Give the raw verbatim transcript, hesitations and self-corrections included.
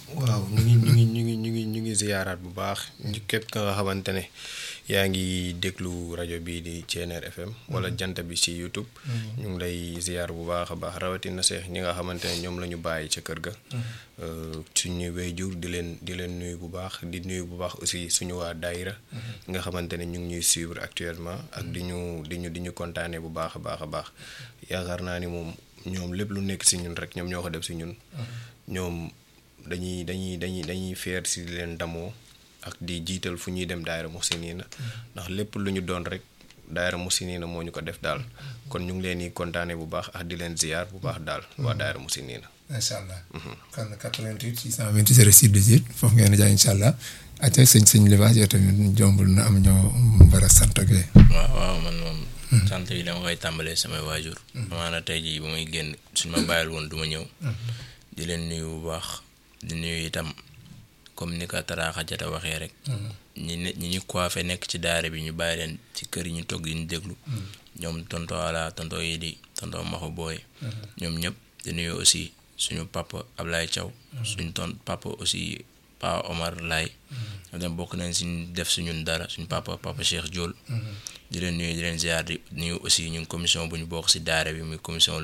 waaw ñu ngi ñu ngi ñu ngi ñu ngi ñu ngi ziyaaraat bu baax ñu képp ka nga xamante ne yaa ngi déglu rajo bii di Thieneer F M wala jant bi ci YouTube ñu ngi lay ziyaar bu baax a baax rawatina seex ñi nga xamante ne ñoom la ñu bàyyi ca kër ga suñu wéyjur di leen di leen nuyu bu baax di nuyu bu baax aussi suñu waa daayira nga xamante ne ñu ngi ñuy suivre actuellement ak di ñu di ñu di ñu kontaanee bu baax a baax a baax yaakaar naa ni moom ñoom lépp lu nekk ci ñun rek ñoom ñoo ko def ci ñun ñoom dañuy dañuy dañuy dañuy fier ci leen damoo ak di jiital fu ñuy dem daayira Muxsinina ndax lépp lu ñu doon rek daayira Muxsinina moo ñu ko def daal kon ñu ngi leen di kontaane bu baax ak di leen ziyaar bu baax daal waa daayira Muxsinina. macha allah. kon quatre-vingt-huit six cent vingt zéro six dix-huit foofu ngeen di jaay incha allah ak sëñ sëñ Libaas yow tamit jombul na am ñoo war a sant ak waaw waaw man moom. sant yi dama koy tàmbalee samay waajur. maanaam tey jii bu may génn suñ ma bàyyil woon du ma ñëw. di leen nuyu bu baax. di nuyu itam comme ni ko Taraaxa Jata waxee rek. ñi ne ñi ñu coiffé nekk ci daara bi ñu bàyyi leen ci kër yi ñu togg yi ñu déglu. ñoom tonto ala tonto yi di tonto Maxu Booy. ñoom ñëpp di nuyu aussi suñu papa Ablaye Thiaw. suñu ton papa aussi Pa Omar Laye. ñoom tam bokk nañ suñu def suñun dara suñu papa papa Cheikh Diol. di leen nuyu di leen ziar di nuyu aussi ñun commission bu ñu bokk si daara bi muy commission.